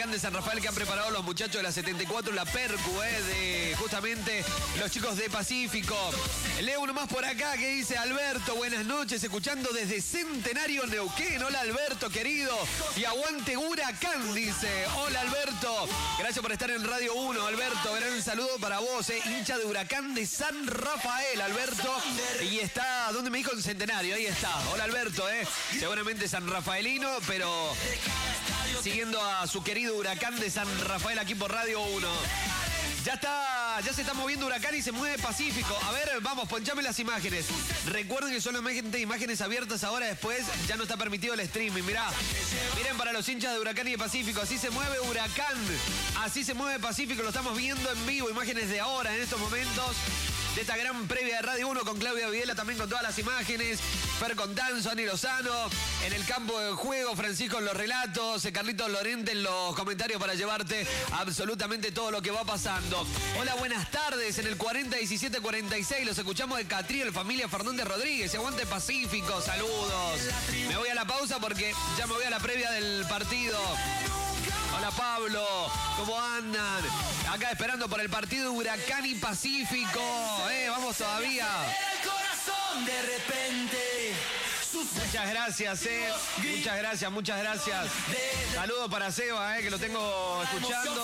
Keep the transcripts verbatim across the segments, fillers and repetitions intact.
Huracán de San Rafael que han preparado los muchachos de la setenta y cuatro, la Percu, eh, de justamente los chicos de Pacífico. Leo uno más por acá que dice: Alberto, buenas noches, escuchando desde Centenario, Neuquén. Hola Alberto, querido. Y aguante Huracán, dice. Hola Alberto. Gracias por estar en Radio uno, Alberto. Gran saludo para vos, eh. hincha de Huracán de San Rafael, Alberto. Y está, ¿dónde me dijo? En Centenario, ahí está. Hola Alberto, eh. seguramente San Rafaelino, pero siguiendo a su querido Huracán de San Rafael aquí por Radio uno. Ya está, ya se está moviendo Huracán y se mueve Pacífico. A ver, vamos, ponchame las imágenes. Recuerden que solamente imágenes abiertas ahora, después ya no está permitido el streaming. Mirá, miren para los hinchas de Huracán y de Pacífico. Así se mueve Huracán, así se mueve Pacífico. Lo estamos viendo en vivo, imágenes de ahora, en estos momentos. De esta gran previa de Radio uno con Claudia Videla, también con todas las imágenes. Fer con Danzo, Ani Lozano. En el campo de juego, Francisco en los relatos. Carlitos Lorente en los comentarios para llevarte absolutamente todo lo que va pasando. Hola, buenas tardes. En el cuarenta diecisiete cuarenta y seis los escuchamos de Catriel, familia Fernández Rodríguez. Aguante Pacífico, saludos. Me voy a la pausa porque ya me voy a la previa del partido. Hola Pablo, ¿cómo andan? Acá esperando por el partido Huracán y Pacífico. Eh, vamos todavía. De repente. Muchas gracias, eh. Muchas gracias, muchas gracias. Saludos para Seba, eh, que lo tengo escuchando.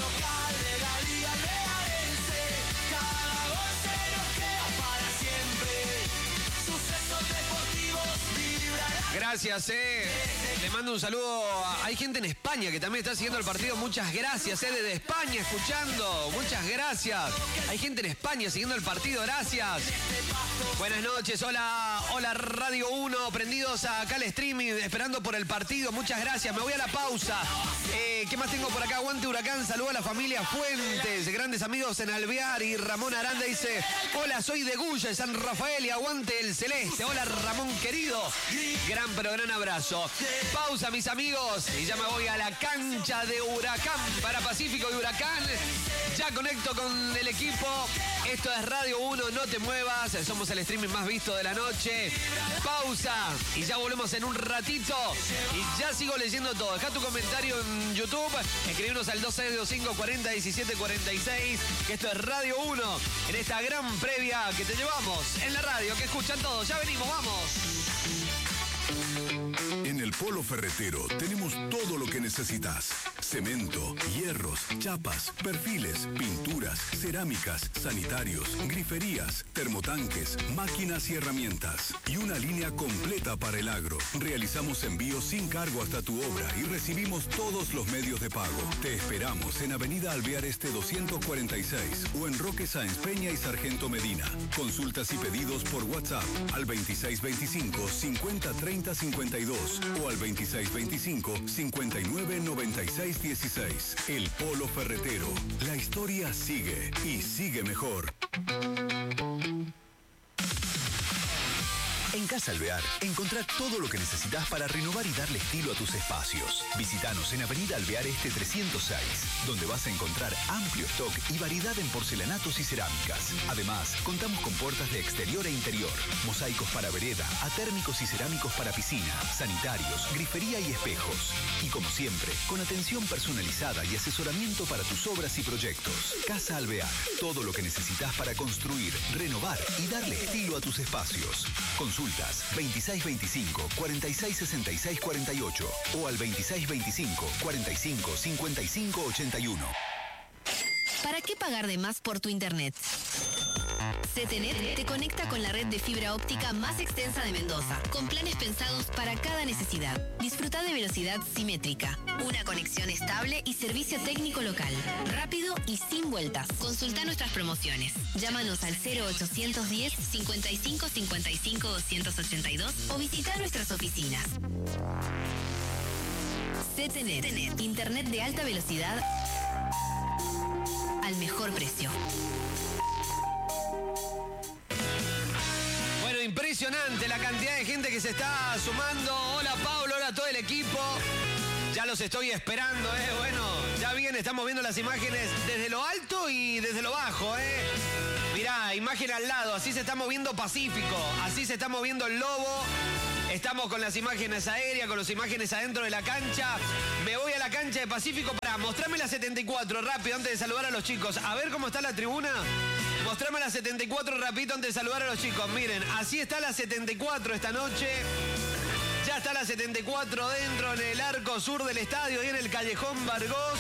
Gracias, eh. Le mando un saludo. A... Hay gente en España que también está siguiendo el partido. Muchas gracias, eh. Desde España escuchando. Muchas gracias. Hay gente en España siguiendo el partido. Gracias. Buenas noches. Hola, hola Radio uno. Prendidos acá al streaming, esperando por el partido. Muchas gracias. Me voy a la pausa. Eh, ¿Qué más tengo por acá? Aguante Huracán. Saludo a la familia Fuentes. Grandes amigos en Alvear. Y Ramón Aranda dice: hola, soy de Gulla, de San Rafael. Y aguante el Celeste. Hola, Ramón querido. Gran pero gran abrazo. Pausa, mis amigos, y ya me voy a la cancha de Huracán para Pacífico y Huracán. Ya conecto con el equipo. Esto es Radio uno, no te muevas. Somos el streaming más visto de la noche. Pausa y ya volvemos en un ratito. Y ya sigo leyendo todo. Deja tu comentario en YouTube. Escribirnos al dos seis dos cinco cuarenta diecisiete cuarenta y seis. Que esto es Radio uno. En esta gran previa que te llevamos en la radio, que escuchan todos. Ya venimos, vamos. En el Polo Ferretero tenemos todo lo que necesitas. Cemento, hierros, chapas, perfiles, pinturas, cerámicas, sanitarios, griferías, termotanques, máquinas y herramientas. Y una línea completa para el agro. Realizamos envíos sin cargo hasta tu obra y recibimos todos los medios de pago. Te esperamos en Avenida Alvear Este doscientos cuarenta y seis o en Roque Sáenz Peña y Sargento Medina. Consultas y pedidos por WhatsApp al veintiséis veinticinco cincuenta treinta cincuenta y dos o al veintiséis veinticinco cincuenta y nueve noventa y seis dieciséis. El Polo Ferretero. La historia sigue y sigue mejor. En Casa Alvear, encontrá todo lo que necesitas para renovar y darle estilo a tus espacios. Visítanos en Avenida Alvear Este trescientos seis, donde vas a encontrar amplio stock y variedad en porcelanatos y cerámicas. Además, contamos con puertas de exterior e interior, mosaicos para vereda, atérmicos y cerámicos para piscina, sanitarios, grifería y espejos. Y como siempre, con atención personalizada y asesoramiento para tus obras y proyectos. Casa Alvear, todo lo que necesitas para construir, renovar y darle estilo a tus espacios. Consultas veintiséis veinticinco cuarenta y seis sesenta y seis cuarenta y ocho o al veintiséis veinticinco cuarenta y cinco cincuenta y cinco ochenta y uno. ¿Para qué pagar de más por tu internet? CTNet te conecta con la red de fibra óptica más extensa de Mendoza, con planes pensados para cada necesidad. Disfruta de velocidad simétrica, una conexión estable y servicio técnico local, rápido y sin vueltas. Consulta nuestras promociones. Llámanos al cero ochocientos diez cincuenta y cinco cincuenta y cinco doscientos ochenta y dos o visita nuestras oficinas. CTNet, internet de alta velocidad al mejor precio. Bueno, impresionante la cantidad de gente que se está sumando. Hola Pablo, hola todo el equipo. Ya los estoy esperando, ¿eh? Bueno, ya bien, estamos viendo las imágenes desde lo alto y desde lo bajo, ¿eh? Mirá, imagen al lado, así se está moviendo Pacífico, así se está moviendo el Lobo. Estamos con las imágenes aéreas, con las imágenes adentro de la cancha. Me voy a la cancha de Pacífico para mostrarme la setenta y cuatro rápido antes de saludar a los chicos. A ver cómo está la tribuna. Mostrame la setenta y cuatro rapidito antes de saludar a los chicos. Miren, así está la setenta y cuatro esta noche. Ya está la setenta y cuatro dentro en el arco sur del estadio y en el Callejón Vargós.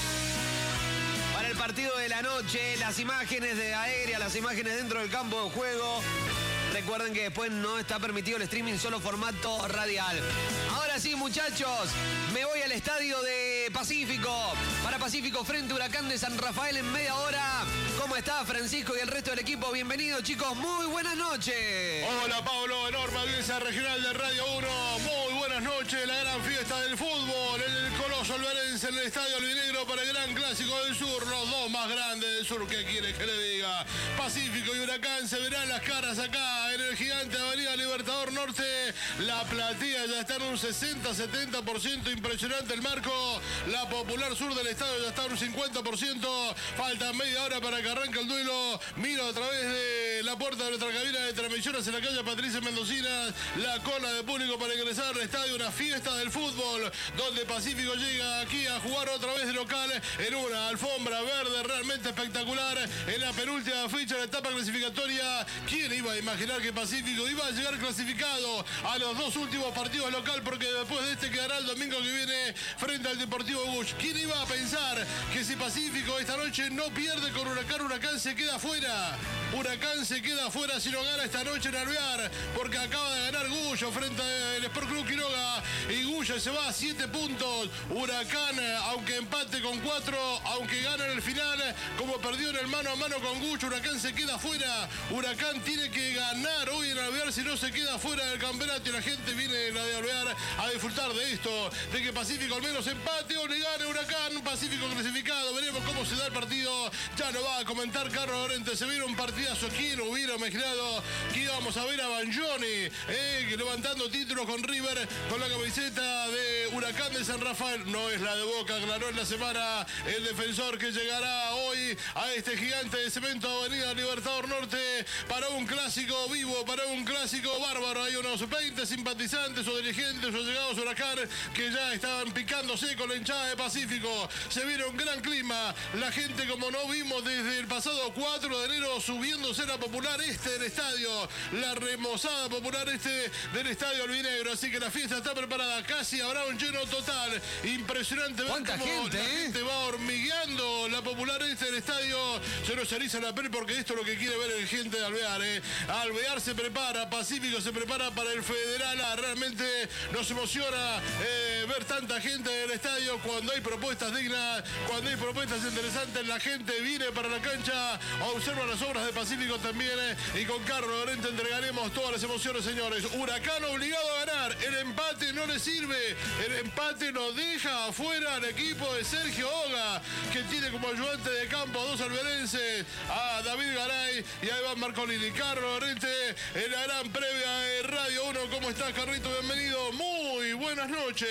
Para el partido de la noche, las imágenes de aérea, las imágenes dentro del campo de juego. Recuerden que después no está permitido el streaming, solo formato radial. Ahora sí, muchachos, me voy al estadio de Pacífico. Para Pacífico frente a Huracán de San Rafael en media hora. ¿Cómo está Francisco y el resto del equipo? Bienvenidos, chicos. Muy buenas noches. Hola, Pablo. Enorme audiencia regional de Radio uno. Muy buenas noches. La gran fiesta del fútbol en el Coloso Alvarense, en el Estadio Albinegro para el Gran Clásico del Sur. Los dos más grandes del sur. ¿Qué quiere que le diga? Pacífico y Huracán se verán las caras acá en el gigante Avenida Libertador Norte. La platea ya está en un sesenta setenta por ciento. Impresionante el marco. La Popular Sur del estadio ya está en un cincuenta por ciento. Falta media hora para que arranque el duelo. Miro a través de la puerta de nuestra cabina de transmisiones en la calle Patricia Mendocina. La cola de público para ingresar al estadio. Una fiesta del fútbol donde Pacífico llega aquí a jugar otra vez de local en una alfombra verde realmente espectacular. En la penúltima fecha de la etapa clasificatoria. ¿Quién iba a imaginar que Pacífico iba a llegar clasificado a los dos últimos partidos local? Porque después de este quedará el domingo que viene frente al Deportivo Bush. ¿Quién iba a pensar que si Pacífico esta noche no pierde con Huracán, Huracán se queda fuera? Huracán se queda fuera si no gana esta noche en Alvear, porque acaba de ganar Gullo frente al Sport Club Quiroga y Gullo se va a siete puntos. Huracán, aunque empate con cuatro, aunque gana en el final, como perdió en el mano a mano con Gullo, Huracán se queda fuera. Huracán tiene que ganar hoy en Alvear, si no se queda fuera del campeonato y la gente viene en la de Alvear a disfrutar de esto, de que Pacífico al menos empate o le gane Huracán. Pacífico clasificado, veremos cómo se da el partido. Ya lo va a comentar Carlos Lorente. Se viene un partidazo. ¿Quién hubiera imaginado que íbamos a ver a Banjoni eh, levantando títulos con River con la camiseta de Huracán de San Rafael? No es la de Boca, aclaró en la semana el defensor que llegará hoy a este gigante de cemento Avenida Libertador Norte para un clásico vivo, para un clásico bárbaro. Hay unos veinte simpatizantes o dirigentes o llegados a Huracán que ya estaban picándose con la hinchada de Pacífico. Se viene un gran clima. La gente, como no vimos desde el pasado cuatro de enero, subiéndose a la Popular Este del estadio. La remozada Popular Este del estadio Albinegro. Así que la fiesta está preparada. Casi habrá un lleno total. Impresionante ver ¿Cuánta cómo gente, la eh? gente va hormigueando la Popular Este del estadio. Se nos eriza la piel porque esto es lo que quiere ver el gente de Alvear. Eh. Alvear se prepara, Pacífico se prepara para el Federal A. Realmente nos emociona eh, ver tanta gente en el estadio cuando hay propuestas dignas, cuando hay propuestas interesantes. La gente viene para la cancha a observar las obras de Pacífico también. Eh, y con Carlos Lorente entregaremos todas las emociones, señores. Huracán obligado a ganar. El empate no le sirve. El empate nos deja afuera al equipo de Sergio Oga, que tiene como ayudante de campo a dos alberenses, a David Garay y a Iván Marcolini. Carlos Lorente en la gran previa de Radio uno. ¿Cómo estás, Carrito? Bienvenido. Muy buenas noches.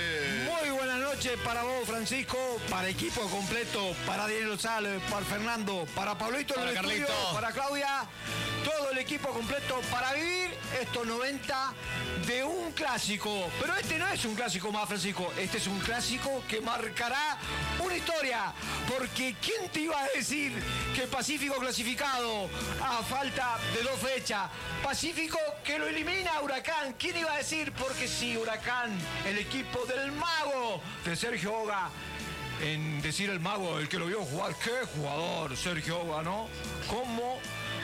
Muy buenas noches para vos, Francisco, para el equipo completo, para Daniel González, para Fernando, para Pablito en Para el estudio, Carlito. para Claudia, todo el equipo completo para vivir estos noventa de un clásico. Pero este no es un clásico más, Francisco, este es un clásico que marcará una historia, porque ¿quién te iba a decir que Pacífico clasificado a falta de dos fechas? Pacífico que lo elimina a Huracán. ¿Quién iba a decir? Porque sí, Huracán, el equipo del mago de Sergio Oga. En decir el mago, el que lo vio jugar, qué jugador Sergio Oga, ¿no? Cómo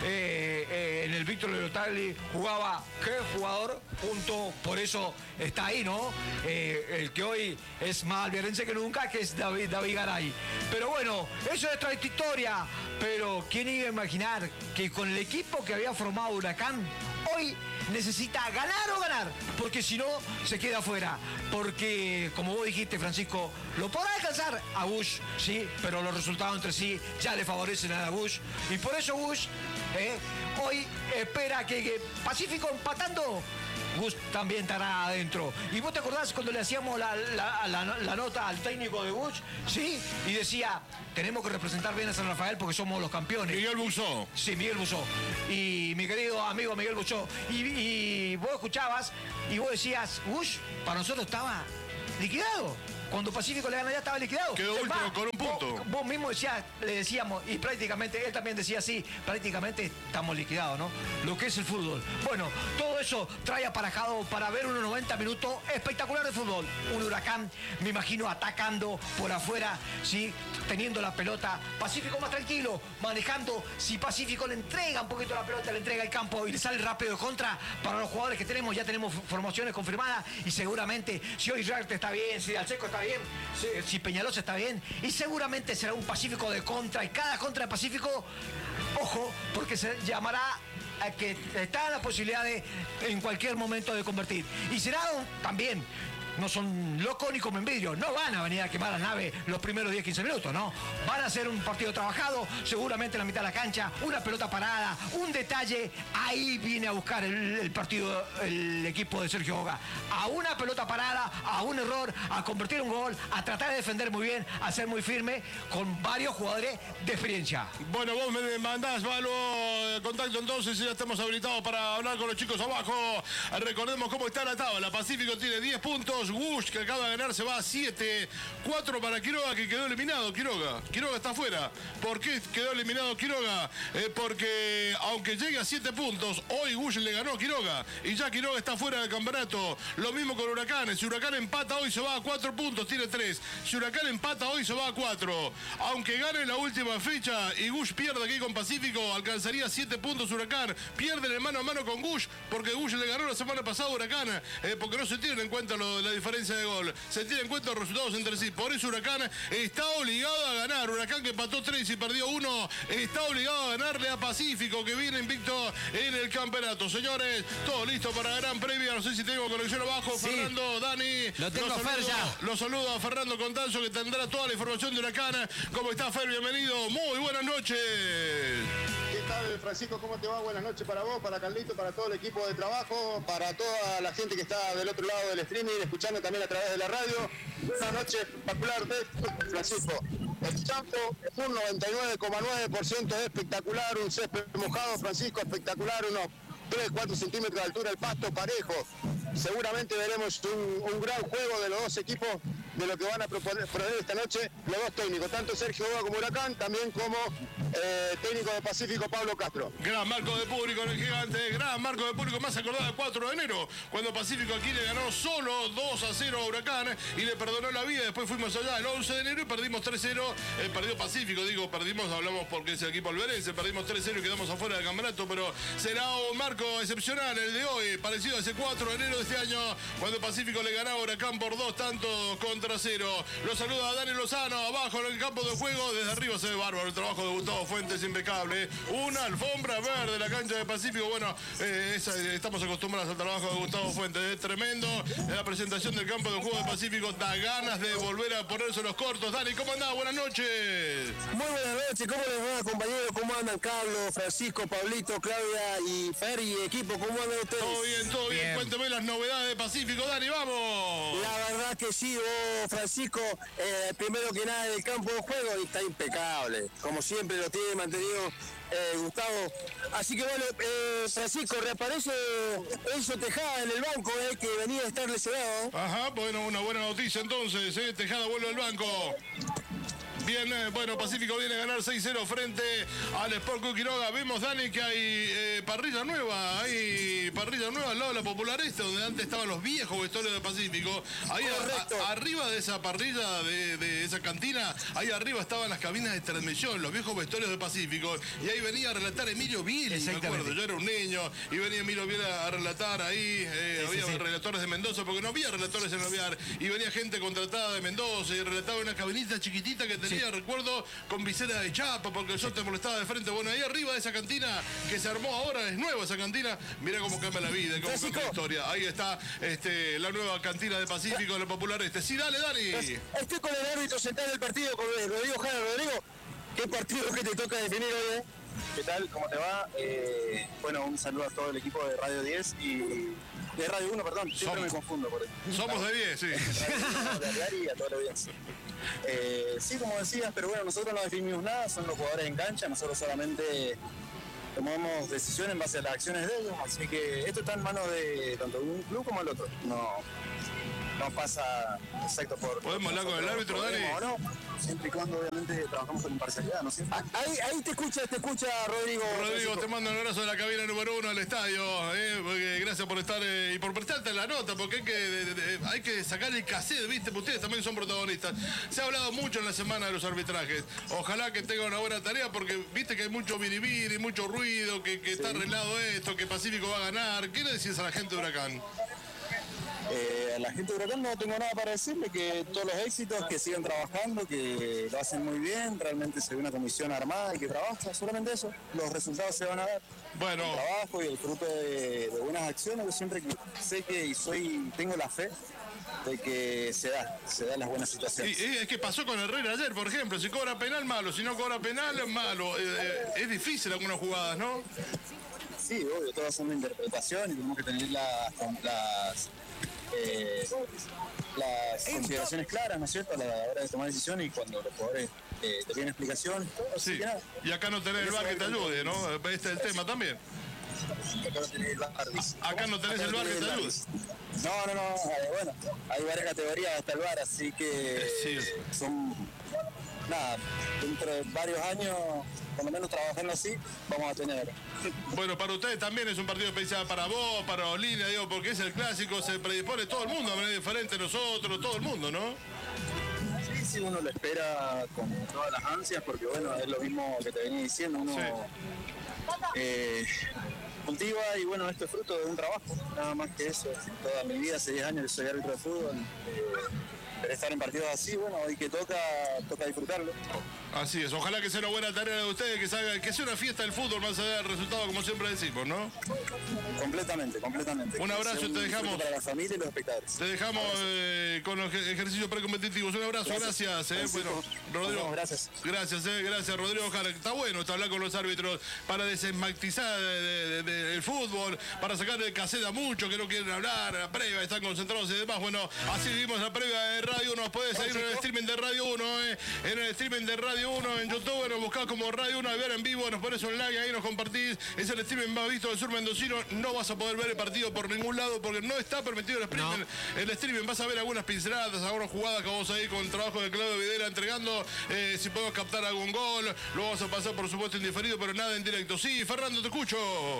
eh, eh, en el Víctor Leotagli jugaba, qué jugador, punto, por eso está ahí, ¿no? Eh, el que hoy es más albiarense que nunca, que es David, David Garay. Pero bueno, eso es otra historia. Pero ¿quién iba a imaginar que con el equipo que había formado Huracán, hoy necesita ganar o ganar? Porque si no, se queda afuera. Porque, como vos dijiste, Francisco, lo podrá alcanzar a Bush, sí, pero los resultados entre sí ya le favorecen a Bush. Y por eso Bush eh, hoy espera que, que Pacífico empatando Gus también estará adentro. ¿Y vos te acordás cuando le hacíamos la, la, la, la nota al técnico de Gus? Sí, y decía, tenemos que representar bien a San Rafael porque somos los campeones. Miguel Buzó. Sí, Miguel Buzó. Y mi querido amigo Miguel Buzó. Y, y vos escuchabas y vos decías, Gus, para nosotros estaba liquidado. Cuando Pacífico le gana ya estaba liquidado. Quedó Es último más, con un punto. Vos, vos mismo decías, le decíamos, y prácticamente, él también decía así, prácticamente estamos liquidados, ¿no? Lo que es el fútbol. Bueno, todo eso trae aparejado para ver unos noventa minutos espectacular de fútbol. Un Huracán, me imagino, atacando por afuera, ¿sí? Teniendo la pelota. Pacífico más tranquilo, manejando. Si Pacífico le entrega un poquito la pelota, le entrega el campo y le sale rápido de contra, para los jugadores que tenemos, ya tenemos formaciones confirmadas y seguramente, si hoy Rarte está bien, si Alceco está bien, si, si Peñalosa está bien, y seguramente será un Pacífico de contra, y cada contra de Pacífico, ojo, porque se llamará a que está la posibilidad de en cualquier momento de convertir. Y será un, también, no son locos ni comen vidrio, no van a venir a quemar la nave los primeros diez, quince minutos, ¿no? Van a hacer un partido trabajado, seguramente en la mitad de la cancha, una pelota parada, un detalle, ahí viene a buscar el, el partido, el equipo de Sergio Boga. A una pelota parada, a un error, a convertir un gol, a tratar de defender muy bien, a ser muy firme, con varios jugadores de experiencia. Bueno, vos me mandás, Valo, contacto entonces y ya estamos habilitados para hablar con los chicos abajo. Recordemos cómo está la tabla. Pacífico tiene diez puntos. Gush, que acaba de ganar, se va a siete. cuatro para Quiroga, que quedó eliminado. Quiroga. Quiroga está afuera. ¿Por qué quedó eliminado Quiroga? Eh, porque aunque llegue a siete puntos, hoy Gush le ganó a Quiroga. Y ya Quiroga está fuera del campeonato. Lo mismo con Huracán. Si Huracán empata hoy, se va a cuatro puntos, tiene tres. Si Huracán empata hoy, se va a cuatro. Aunque gane la última fecha y Gush pierda aquí con Pacífico, alcanzaría siete puntos Huracán. Pierden el mano a mano con Gush, porque Gush le ganó la semana pasada a Huracán. Eh, porque no se tienen en cuenta lo de la diferencia de gol. Se tienen en cuenta los resultados entre sí. Por eso Huracán está obligado a ganar. Huracán que empató tres y perdió uno, está obligado a ganarle a Pacífico, que viene invicto en el campeonato. Señores, todo listo para Gran Previa. No sé si tengo conexión abajo. Sí. Fernando, Dani. Lo tengo, lo Fer, saludo, ya. Lo saludo a Fernando Contanzo, que tendrá toda la información de Huracán. ¿Cómo está, Fer? Bienvenido. Muy buenas noches. ¿Qué tal, Francisco? ¿Cómo te va? Buenas noches para vos, para Carlito, para todo el equipo de trabajo, para toda la gente que está del otro lado del streaming, escuchando también a través de la radio. Una noche espectacular de Francisco. El campo es un noventa y nueve coma nueve por ciento espectacular, un césped mojado, Francisco, espectacular, unos tres, cuatro centímetros de altura, el pasto parejo. Seguramente veremos un, un gran juego de los dos equipos, de lo que van a proponer, proponer esta noche los dos técnicos, tanto Sergio Boga como Huracán, también como eh, técnico de Pacífico, Pablo Castro. Gran marco de público en el Gigante, gran marco de público, más acordado del cuatro de enero, cuando Pacífico aquí le ganó solo dos a cero a Huracán y le perdonó la vida. Después fuimos allá el once de enero y perdimos tres cero, eh, perdió Pacífico, digo, perdimos, hablamos porque es el equipo alberense, perdimos tres cero y quedamos afuera del campeonato, pero será un marco excepcional el de hoy, parecido a ese cuatro de enero de este año, cuando Pacífico le ganaba a Huracán por dos tantos contra cero. Lo saluda Dani Lozano, abajo en el campo de juego, desde arriba se ve bárbaro el trabajo de Gustavo Fuentes, impecable. Una alfombra verde, la cancha de Pacífico, bueno, eh, esa, estamos acostumbrados al trabajo de Gustavo Fuentes, es tremendo. La presentación del campo de juego de Pacífico, da ganas de volver a ponerse los cortos. Dani, ¿cómo andás? Buenas noches. Muy buenas noches, ¿cómo les va, compañeros? ¿Cómo andan Carlos, Francisco, Pablito, Claudia y Fer y equipo? ¿Cómo andan ustedes? Todo bien, todo bien. bien. Cuénteme las novedades de Pacífico, Dani, vamos. La verdad que sí, vos, Francisco, eh, primero que nada en el campo de juego está impecable, como siempre lo tiene mantenido eh, Gustavo. Así que bueno, eh, Francisco, reaparece Enzo Tejada en el banco, eh, que venía a estar lesionado. Ajá, bueno, una buena noticia entonces, eh, Tejada vuelve al banco. Bien, eh, bueno, Pacífico viene a ganar seis cero frente al Sport Club Quiroga. Vemos, Dani, que hay eh, parrilla nueva, hay parrilla nueva al lado de la Popular Este, donde antes estaban los viejos vestuarios de Pacífico. Ahí a, a, arriba de esa parrilla, de, de esa cantina, ahí arriba estaban las cabinas de transmisión, los viejos vestuarios de Pacífico. Y ahí venía a relatar Emilio Biel, me acuerdo, yo era un niño, y venía Emilio Biel a relatar ahí, eh, sí, había sí, sí. relatores de Mendoza, porque no había relatores en el Alvear, y venía gente contratada de Mendoza, y relataba una cabinita chiquitita que tenía, sí. recuerdo, con visera de chapa, porque el sol te molestaba de frente. Bueno, ahí arriba de esa cantina que se armó ahora, es nueva esa cantina, mirá cómo cambia la vida, cómo Francisco. cambia la historia. Ahí está este, la nueva cantina de Pacífico, de la Popular Este. Sí, dale, Dani. Estoy con el árbitro central del partido, con Rodrigo Jara. Rodrigo, ¿qué partido que te toca definir hoy, eh? ¿Qué tal? ¿Cómo te va? Eh, bueno, un saludo a todo el equipo de Radio diez y... De Radio uno, perdón, siempre Somos, me confundo por eso. Somos de diez, sí. Y a toda la audiencia. Eh, sí, como decías, pero bueno, nosotros no definimos nada, son los jugadores en cancha, nosotros solamente tomamos decisiones en base a las acciones de ellos, así que esto está en manos de tanto un club como el otro. No, no pasa exacto por... ¿Podemos hablar con el árbitro, Dani? No, siempre y cuando obviamente trabajamos con imparcialidad, ¿no es cierto? Ahí, ahí te escucha, te escucha Rodrigo. Rodrigo, te mando un abrazo de la cabina número uno al estadio. Eh, porque gracias por estar eh, y por prestarte la nota, porque hay que, de, de, hay que sacar el cassette, ¿viste? Porque ustedes también son protagonistas. Se ha hablado mucho en la semana de los arbitrajes. Ojalá que tenga una buena tarea, porque viste que hay mucho biribiri, mucho ruido, que, que sí. Está arreglado esto, que Pacífico va a ganar. ¿Qué le decís a la gente de Huracán? Eh, a la gente de Huracán no tengo nada para decirle, que todos los éxitos, que sigan trabajando, que lo hacen muy bien, realmente se ve una comisión armada y que trabaja, solamente eso, los resultados se van a dar. Bueno. El trabajo y el fruto de, de buenas acciones, yo siempre sé que y soy, tengo la fe de que se da, se dan las buenas situaciones. Y, y es que pasó con Herrera ayer, por ejemplo, si cobra penal, malo, si no cobra penal, es malo. Eh, eh, es difícil algunas jugadas, ¿no? Sí, obvio, todas son de interpretación y tenemos que tener las... las Eh, las consideraciones claras, ¿no es cierto?, a la hora de tomar decisión y cuando los jugadores eh, te piden explicación. Sí. Y acá no tenés el V A R que te ayude, ¿no? Este es el tema también. Acá no tenés el V A R. Acá no tenés el V A R que te ayude. No, no, no, eh, bueno, hay varias categorías hasta el V A R, así que sí. son, nada, dentro de varios años, por lo menos trabajando así, vamos a tener. Bueno, para ustedes también es un partido especial, para vos, para Olina, digo, porque es el clásico, se predispone todo el mundo a manera diferente, nosotros, todo el mundo, ¿no? Sí, sí, uno lo espera con todas las ansias, porque bueno, es lo mismo que te venía diciendo, uno sí. eh, cultiva y bueno, esto es fruto de un trabajo, nada más que eso. Toda mi vida, hace diez años que soy árbitro de fútbol, eh, pero estar en partidos así, bueno, hoy que toca, toca disfrutarlo. Así es, ojalá que sea una buena tarea de ustedes, que salga, que sea una fiesta del fútbol más allá del resultado, como siempre decimos, ¿no? Completamente, completamente. Un abrazo, te dejamos. Para la familia y los espectadores. Te dejamos eh, con los ejercicios precompetitivos. Un abrazo, gracias. gracias eh. Bueno, Rodrigo. No, gracias. Gracias, eh, gracias, Rodrigo Jara. Está bueno está hablar con los árbitros para desesmagtizar de, de, de, de, el fútbol, para sacar el cassette a muchos que no quieren hablar, la previa, están concentrados y demás. Bueno, así vivimos la previa de Radio uno. Nos podés seguir en el streaming de Radio uno, eh. en el streaming de Radio uno en YouTube. Nos buscás como Radio uno a ver en vivo, nos pones un like ahí, nos compartís. Es el streaming más visto del sur mendocino. No vas a poder ver el partido por ningún lado porque no está permitido el streaming. No. El streaming vas a ver algunas pinceladas, algunas jugadas que vamos a ir con el trabajo de Claudio Videla entregando. Eh, si podemos captar algún gol, lo vamos a pasar por supuesto en diferido, pero nada en directo. Sí, Fernando, te escucho.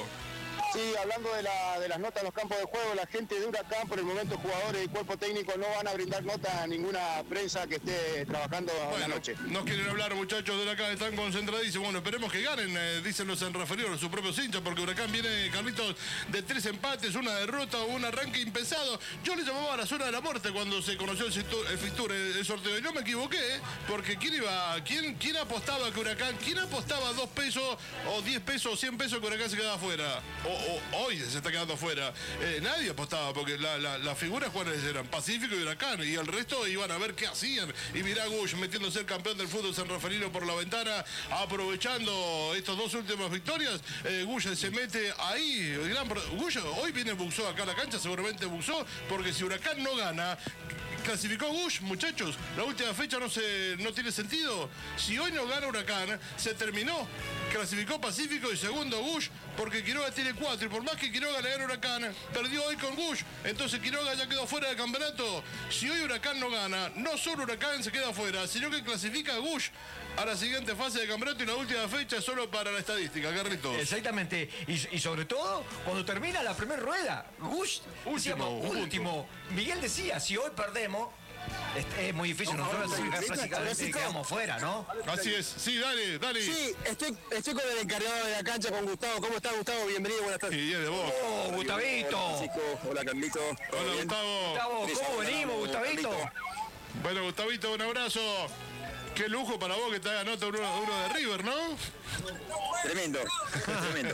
Sí, hablando de, la, de las notas en los campos de juego, la gente de Huracán, por el momento jugadores y cuerpo técnico no van a brindar nota a ninguna prensa que esté trabajando bueno, la noche. No quieren hablar, muchachos de Huracán, están concentradísimos. Bueno, esperemos que ganen, eh, dicen los sanraferinos, sus propios hinchas, porque Huracán viene, Carlitos, de tres empates, una derrota, un arranque impensado. Yo le llamaba a la zona de la muerte cuando se conoció el, el fixture, el, el sorteo, y no me equivoqué, porque ¿quién iba? ¿Quién, quién apostaba que Huracán, quién apostaba dos pesos o diez pesos o cien pesos que Huracán se quedaba afuera? O, O, hoy se está quedando afuera. Eh, nadie apostaba porque las la, la figuras cuáles eran, Pacífico y Huracán, y el resto iban a ver qué hacían. Y mirá Gush metiéndose el campeón del fútbol sanrafarino por la ventana, aprovechando estas dos últimas victorias. Eh, Gush se mete ahí. Gran, Gush hoy viene Buxó acá a la cancha, seguramente Buxó, porque si Huracán no gana, clasificó Gush, muchachos. La última fecha no se no tiene sentido. Si hoy no gana Huracán, se terminó. Clasificó Pacífico y segundo Gush, porque Quiroga tiene cuatro. Y por más que Quiroga le gane Huracán, perdió hoy con Gush. Entonces Quiroga ya quedó fuera del campeonato. Si hoy Huracán no gana, no solo Huracán se queda fuera, sino que clasifica a Gush a la siguiente fase del campeonato y la última fecha solo para la estadística, Carlitos. Exactamente. Y, y sobre todo, cuando termina la primera rueda, Gush, último, decíamos, último. Miguel decía, si hoy perdemos, es, es muy difícil, no, nosotros no, no, prácticamente no, quedamos fuera, ¿no? Así es, sí, dale, dale. Sí, estoy, estoy con el encargado de la cancha, con Gustavo. ¿Cómo estás, Gustavo? Bienvenido, buenas tardes. Sí, es de vos. Oh, Gustavito. Hola, hola, Carlito. Hola, Gustavo. Gustavo, ¿cómo venimos, Gustavito? Bueno, Gustavito, un abrazo. Qué lujo para vos que te haga nota uno, uno de River, ¿no? Tremendo, tremendo.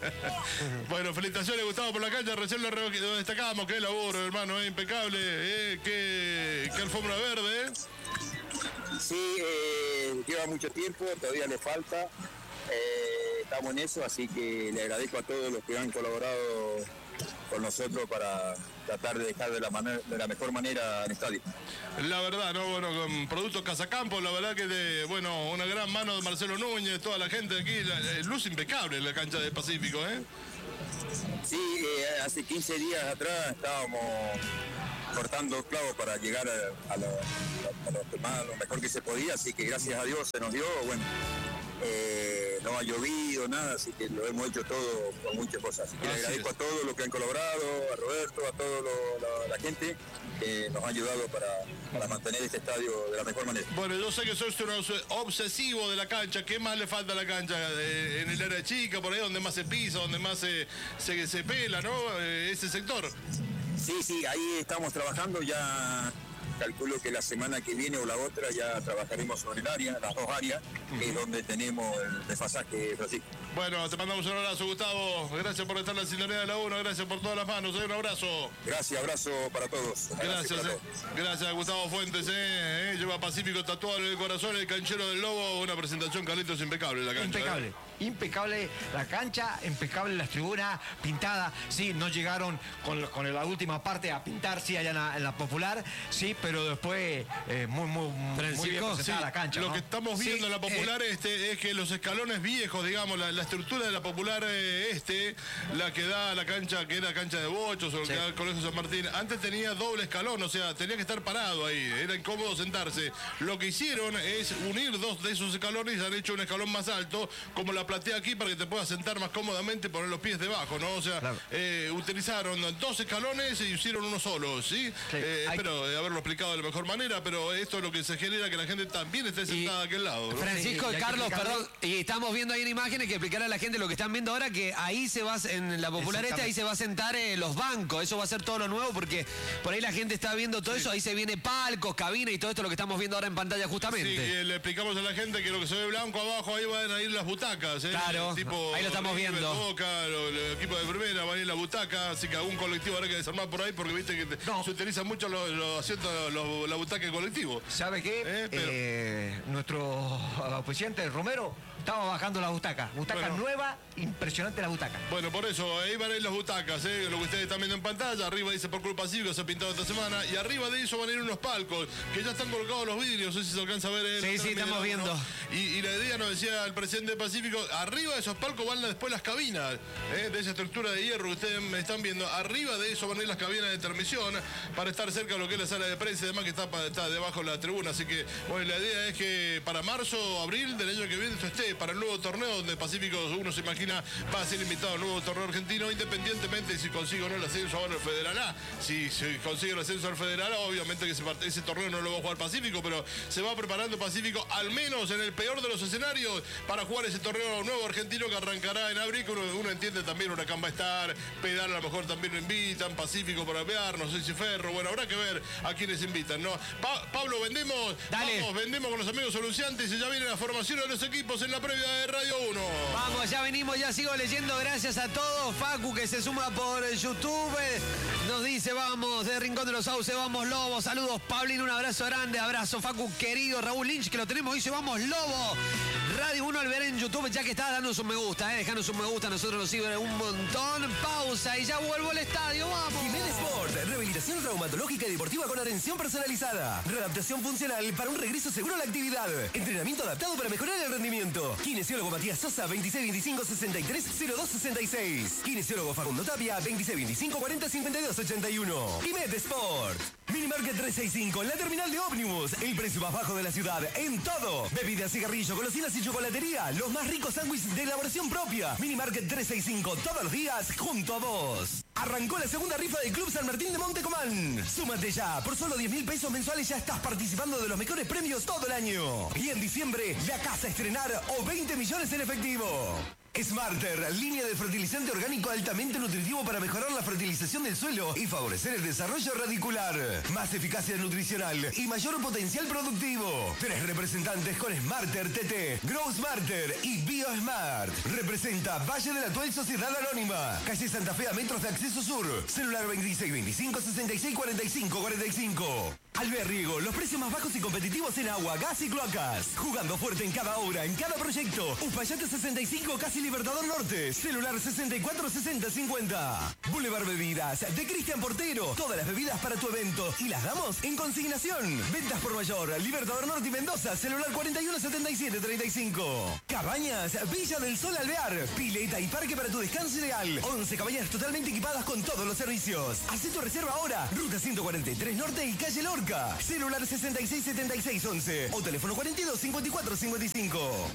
Bueno, felicitaciones, Gustavo, por la cancha. Recién lo, lo destacábamos. Qué laburo, hermano, eh, impecable. Eh, qué, qué alfombra verde. Eh. Sí, eh, lleva mucho tiempo, todavía le falta. Eh, estamos en eso, así que le agradezco a todos los que han colaborado con nosotros para tratar de dejar de la, manera, de la mejor manera el estadio. La verdad, ¿no? Bueno, con Productos Casacampos, la verdad que de, bueno, una gran mano de Marcelo Núñez, toda la gente de aquí, la, la, luz impecable en la cancha del Pacífico, ¿eh? Sí, eh, hace quince días atrás estábamos cortando clavos para llegar a, a, lo, a, lo, a lo mejor que se podía, así que gracias a Dios se nos dio, bueno, eh, no ha llovido, nada, así que lo hemos hecho todo con muchas cosas. Así que le agradezco a todos los que han colaborado, a Roberto, a toda la, la gente que nos ha ayudado para, para mantener este estadio de la mejor manera. Bueno, yo sé que sos un obsesivo de la cancha. ¿Qué más le falta a la cancha? Eh, en el área chica, por ahí donde más se pisa, donde más se, se, se pela, ¿no? Eh, ese sector. Sí, sí, ahí estamos trabajando ya. Calculo que la semana que viene o la otra ya trabajaremos sobre el área, las dos áreas, uh-huh. que es donde tenemos el desfasaje, Francisco. Bueno, te mandamos un abrazo, Gustavo. Gracias por estar en la sintonía de la uno, gracias por todas las manos. Un abrazo. Gracias, abrazo para todos. Gracias, para eh. todos. Gracias, Gustavo Fuentes. Eh, eh. Lleva Pacífico tatuado en el corazón, el canchero del Lobo. Una presentación, Carlitos, impecable la cancha. Impecable. Eh. Impecable la cancha, impecable las tribunas, pintada, sí, no llegaron con, con la última parte a pintar, sí, allá en la, en la Popular, sí, pero después eh, muy, muy, muy bien presentada sí, la cancha. Lo ¿no? que estamos viendo sí, en la Popular eh, este es que los escalones viejos, digamos, la, la estructura de la Popular eh, este, la que da a la cancha, que era cancha de bochos o lo sí. que da el Colegio San Martín, antes tenía doble escalón, o sea, tenía que estar parado ahí, era incómodo sentarse. Lo que hicieron es unir dos de esos escalones y han hecho un escalón más alto, como la platea aquí, para que te puedas sentar más cómodamente y poner los pies debajo, ¿no? O sea, claro. eh, utilizaron dos escalones y hicieron uno solo, ¿sí? sí. Eh, Hay... Espero haberlo explicado de la mejor manera, pero esto es lo que se genera, que la gente también esté sentada y... a aquel lado, ¿no? Francisco, sí, Carlos, perdón, y estamos viendo ahí en imágenes que explicará a la gente lo que están viendo ahora, que ahí se va, en la Popular este, ahí se va a sentar eh, los bancos, eso va a ser todo lo nuevo, porque por ahí la gente está viendo todo sí. eso, ahí se viene palcos, cabina y todo esto, lo que estamos viendo ahora en pantalla justamente. Sí, y le explicamos a la gente que lo que se ve blanco abajo, ahí van a ir las butacas, ¿eh? Claro, tipo, ahí lo estamos viendo. Boca, el equipo de primera, van a ir la butaca, así que algún colectivo habrá que desarmar por ahí, porque viste que te, no. se utilizan mucho los, los asientos, los, la butaca colectivo. ¿Sabe qué? Eh, pero... eh, nuestro presidente Romero estaba bajando la butaca. Butaca bueno. nueva, impresionante la butaca. Bueno, por eso, ahí van a ir las butacas, ¿eh? Lo que ustedes están viendo en pantalla. Arriba dice por Club Pacífico, se ha pintado esta semana. Y arriba de eso van a ir unos palcos, que ya están colocados los vidrios. No sé si se alcanza a ver. Eh, sí, sí, estamos viendo. Y, y la idea, nos decía el presidente de Pacífico, arriba de esos palcos van después las cabinas, ¿eh? De esa estructura de hierro que ustedes me están viendo. Arriba de eso van a ir las cabinas de transmisión, para estar cerca de lo que es la sala de prensa y demás, que está, está debajo de la tribuna. Así que, bueno, la idea es que para marzo, abril del año que viene esto esté para el nuevo torneo, donde Pacífico, uno se imagina, va a ser invitado al nuevo torneo argentino, independientemente si consigue o no el ascenso ahora al Federal A. Si, si consigue el ascenso al Federal A, obviamente que ese, ese torneo no lo va a jugar Pacífico, pero se va preparando Pacífico, al menos en el peor de los escenarios, para jugar ese torneo nuevo argentino que arrancará en abril, que uno, uno entiende también, Huracán va a estar, Pedal a lo mejor también lo invitan, Pacífico para vear, no sé si Ferro, bueno, habrá que ver a quienes invitan, ¿no? Pa Pablo, vendemos, Dale. vamos, vendemos con los amigos soluciantes y ya viene la formación de los equipos en la previa de Radio uno. Vamos, ya venimos, ya sigo leyendo, gracias a todos. Facu que se suma por YouTube, nos dice, vamos, de Rincón de los Sauces, vamos Lobo, saludos Pablín, un abrazo grande, abrazo Facu querido, Raúl Lynch, que lo tenemos, dice, vamos Lobo. Radio uno al ver en YouTube, ya que está dándonos un me gusta, eh, dejanos un me gusta, nosotros nos siguen un montón. Pausa y ya vuelvo al estadio, vamos. Jiménez Sport, rehabilitación traumatológica y deportiva con atención personalizada. Readaptación funcional para un regreso seguro a la actividad. Entrenamiento adaptado para mejorar el rendimiento. Kinesiólogo Matías Sosa, veintiséis veinticinco sesenta y tres cero dos sesenta y seis. Kinesiólogo Facundo Tapia, veintiséis veinticinco cuarenta cincuenta y dos ochenta y uno. Jiménez Sport. Minimarket trescientos sesenta y cinco, en la terminal de ómnibus. El precio más bajo de la ciudad en todo. Bebidas, cigarrillos, golosinas y chocolatería. Los más ricos sándwiches de elaboración propia. Minimarket trescientos sesenta y cinco, todos los días junto a vos. Arrancó la segunda rifa del Club San Martín de Montecomán. Súmate ya. Por solo diez mil pesos mensuales ya estás participando de los mejores premios todo el año. Y en diciembre, la casa a estrenar o veinte millones en efectivo. Smarter, línea de fertilizante orgánico altamente nutritivo para mejorar la fertilización del suelo y favorecer el desarrollo radicular. Más eficacia nutricional y mayor potencial productivo. Tres representantes con Smarter T T, Grow Smarter y BioSmart. Representa Valle de la Actual Sociedad Anónima. Calle Santa Fe a metros de acceso sur. Celular veintiséis veinticinco sesenta y seis cuarenta y cinco cuarenta y cinco. Alvear Riego, los precios más bajos y competitivos en agua, gas y cloacas. Jugando fuerte en cada obra, en cada proyecto. Uspallate sesenta y cinco, casi Libertador Norte. Celular sesenta y cuatro sesenta cincuenta. Boulevard Bebidas, de Cristian Portero. Todas las bebidas para tu evento. Y las damos en consignación. Ventas por mayor, Libertador Norte y Mendoza. Celular cuarenta y uno setenta y siete treinta y cinco. Cabañas, Villa del Sol Alvear. Pileta y parque para tu descanso ideal. once cabañas totalmente equipadas con todos los servicios. Hacé tu reserva ahora. Ruta ciento cuarenta y tres Norte y calle Lorca. Celular sesenta y seis setenta y seis once o teléfono cuarenta y dos cincuenta y cuatro cincuenta y cinco.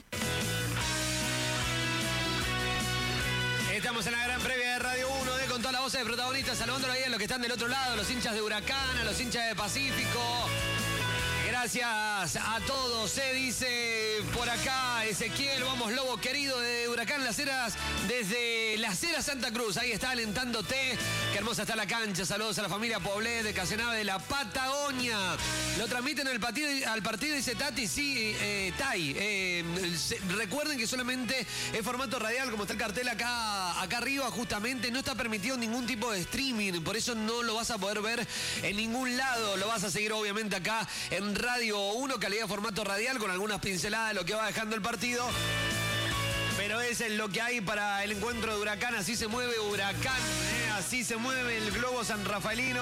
Estamos en la gran previa de Radio uno, de con todas las voces de protagonistas, saludándolo ahí a los que están del otro lado, los hinchas de Huracán, a los hinchas de Pacífico. Gracias a todos, se dice por acá Ezequiel, vamos Lobo querido de Huracán Las Heras, desde Las Heras Santa Cruz, ahí está alentándote, qué hermosa está la cancha, saludos a la familia Poblet de Casenave de la Patagonia, lo transmiten al partido, al partido dice Tati, sí, eh, Tai, eh, se, recuerden que solamente es formato radial, como está el cartel acá, acá arriba justamente, no está permitido ningún tipo de streaming, por eso no lo vas a poder ver en ningún lado, lo vas a seguir obviamente acá en Radio uno, calidad de formato radial con algunas pinceladas de lo que va dejando el partido. Pero ese es lo que hay para el encuentro de Huracán. Así se mueve Huracán, ¿eh? Así se mueve el globo San Rafaelino.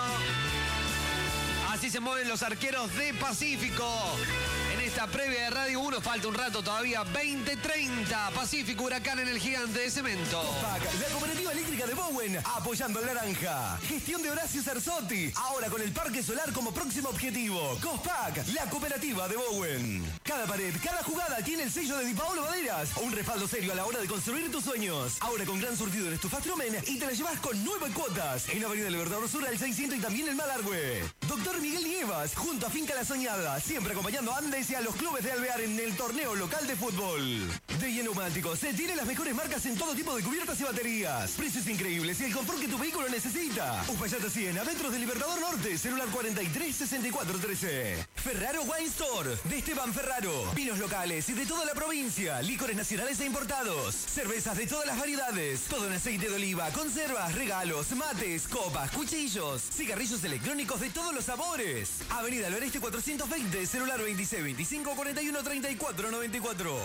Así se mueven los arqueros de Pacífico. En esta previa de Radio uno falta un rato todavía, veinte treinta. Pacífico Huracán en el Gigante de Cemento. Cospac, la cooperativa eléctrica de Bowen, apoyando al naranja. Gestión de Horacio Cerzotti, ahora con el parque solar como próximo objetivo. Cospac, la cooperativa de Bowen. Cada pared, cada jugada tiene el sello de Di Paolo Maderas. Un respaldo serio a la hora de construir tus sueños. Ahora con gran surtido en Estufastromen y te la llevas con nueve cuotas. En Avenida Libertador Sur al seiscientos y también en Malargüe. Doctor Miguel Nievas, junto a Finca La Soñada, siempre acompañando a Andes y a los clubes de Alvear en el torneo local de fútbol. De Neumáticos, se tiene las mejores marcas en todo tipo de cubiertas y baterías. Precios increíbles y el confort que tu vehículo necesita. Uspallata cien, a metros de Libertador Norte, celular cuarenta y tres sesenta y cuatro trece. Ferraro Wine Store, de Esteban Ferraro. Vinos locales y de toda la provincia, licores nacionales e importados. Cervezas de todas las variedades, todo en aceite de oliva, conservas, regalos, mates, copas, cuchillos, cigarrillos electrónicos de todos los sabores. Avenida Loreste cuatrocientos veinte, celular veintiséis veinticinco cuarenta y uno treinta y cuatro noventa y cuatro.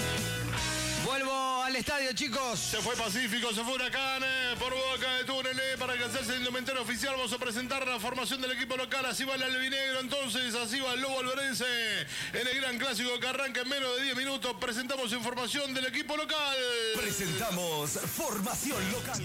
Vuelvo al estadio, chicos. Se fue Pacífico, se fue Huracán, eh, por boca de túnel, eh, para alcanzarse el indumentario oficial. Vamos a presentar la formación del equipo local. Así va el albinegro, entonces, así va el Lobo Alverense en el gran clásico que arranca en menos de diez minutos. Presentamos información del equipo local. Presentamos formación local.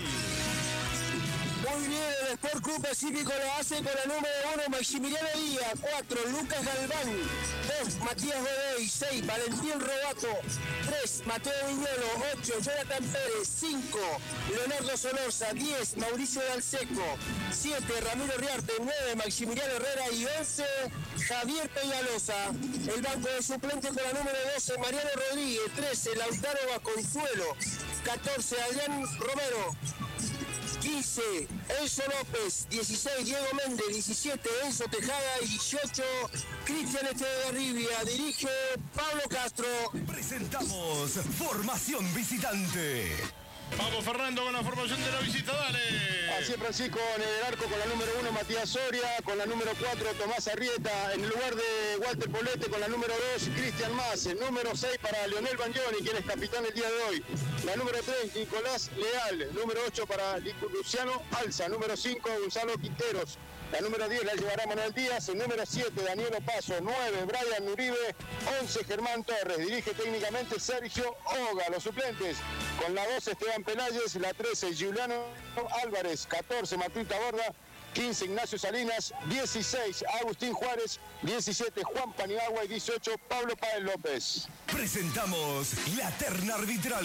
Muy bien, el Sport Club Pacífico lo hace con la número uno, Maximiliano Díaz. cuatro, Lucas Galván. dos, Matías Godoy. seis, Valentín Robato. tres, Mateo Viñolo. ocho, Jonathan Pérez. cinco, Leonardo Solorza. diez, Mauricio Dalseco. siete, Ramiro Riarte. nueve, Maximiliano Herrera. Y once, Javier Peñalosa. El banco de suplentes con la número doce, Mariano Rodríguez. trece, Lautaro Vasconsuelo. catorce, Adrián Romero. quince, Enzo López. dieciséis, Diego Méndez. diecisiete, Enzo Tejada. Y dieciocho, Cristian Echeverría. Dirige Pablo Castro. Presentamos formación visitante. Vamos Fernando con la formación de la visita, dale. Así es, Francisco, en el arco con la número uno Matías Soria, con la número cuatro Tomás Arrieta, en el lugar de Walter Polete con la número dos Cristian Mas, el número seis para Leonel Bagnoni, quien es capitán el día de hoy, la número tres Nicolás Leal, número ocho para Luciano Alza, número cinco Gonzalo Quinteros, la número diez la llevará Manuel Díaz, el número siete Daniel Opaso, nueve Brian Uribe, once Germán Torres, dirige técnicamente Sergio Oga, los suplentes con la doce Esteban Peláez, la trece Giuliano Álvarez, catorce Matita Borda, quince Ignacio Salinas, dieciséis Agustín Juárez, diecisiete Juan Paniagua y dieciocho Pablo Páez López. Presentamos la terna arbitral.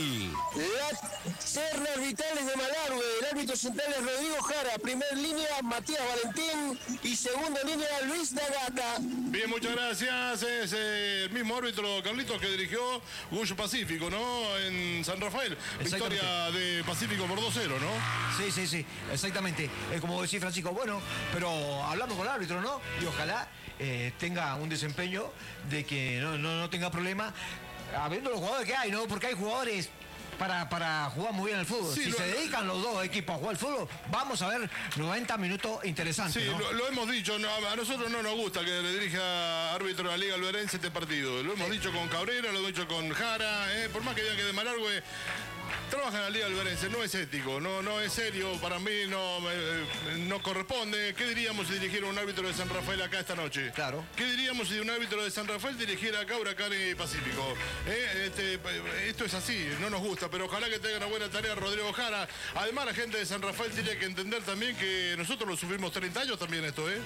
La terna arbitral es de Malargüe. El árbitro central es Rodrigo Jara. Primer línea Matías Valentín y segunda línea Luis Nagata. Bien, muchas gracias. Es el mismo árbitro, Carlitos, que dirigió Gullo Pacífico, ¿no? En San Rafael. Victoria de Pacífico por dos cero, ¿no? Sí, sí, sí, exactamente. Es como decía Francisco, bueno, pero hablamos con el árbitro, ¿no? Y ojalá eh, tenga un desempeño de que no, no, no tenga problema, habiendo los jugadores que hay, ¿no? Porque hay jugadores para, para jugar muy bien el fútbol. Sí, si lo, se dedican los dos equipos a jugar al fútbol, vamos a ver noventa minutos interesantes. Sí, ¿no? lo, lo hemos dicho, no, a nosotros no nos gusta que le dirija árbitro de la Liga Alberense este partido. Lo hemos dicho con Cabrera, lo hemos dicho con Jara, eh, por más que diga que de Malargüe trabaja en la Liga Alberense, no es ético, no, no es serio, para mí no, eh, no corresponde. ¿Qué diríamos si dirigiera un árbitro de San Rafael acá esta noche? Claro. ¿Qué diríamos si un árbitro de San Rafael dirigiera acá Huracán y Pacífico? Eh, este, esto es así, no nos gusta, pero ojalá que tenga una buena tarea Rodrigo Jara. Además, la gente de San Rafael tiene que entender también que nosotros lo sufrimos treinta años también esto, ¿eh?